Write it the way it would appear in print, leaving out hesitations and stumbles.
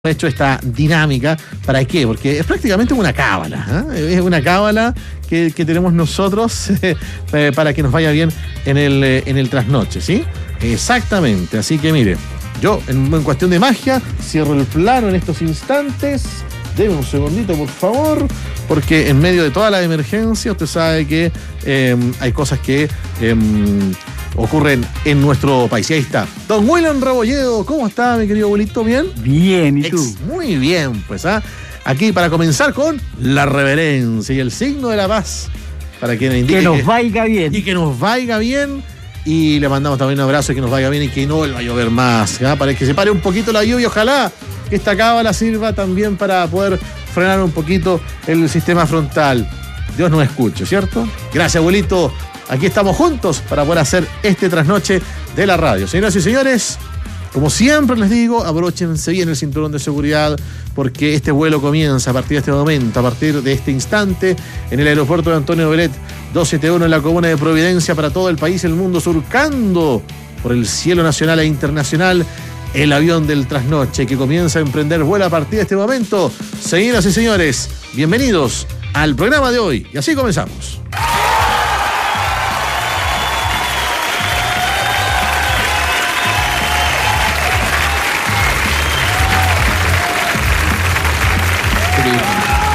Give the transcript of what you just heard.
hecho esta dinámica. ¿Para qué? Porque es prácticamente una cábala, ¿eh? Es una cábala que tenemos nosotros para que nos vaya bien en el trasnoche, ¿sí? Exactamente. Así que mire, yo en cuestión de magia cierro el plano en estos instantes. Deme un segundito, por favor, porque en medio de toda la emergencia usted sabe que hay cosas que ocurren en nuestro país. Y ahí está. Don William Rebolledo, ¿cómo está, mi querido abuelito? ¿Bien? Bien, ¿y tú? Muy bien, pues, aquí para comenzar con la reverencia y el signo de la paz, para que nos indique que nos vaya bien. Y que nos vaya bien. Y le mandamos también un abrazo y que nos vaya bien y que no vuelva a llover más, para que se pare un poquito la lluvia. Ojalá que esta cábala sirva también para poder frenar un poquito el sistema frontal. Dios nos escuche, ¿cierto? Gracias, abuelito. Aquí estamos juntos para poder hacer este trasnoche de la radio. Señoras y señores, como siempre les digo, abróchense bien el cinturón de seguridad, porque este vuelo comienza a partir de este momento, a partir de este instante, en el aeropuerto de Antonio Bellet 271 en la comuna de Providencia, para todo el país y el mundo, surcando por el cielo nacional e internacional el avión del trasnoche que comienza a emprender vuelo a partir de este momento. Señoras y señores, bienvenidos al programa de hoy. Y así comenzamos.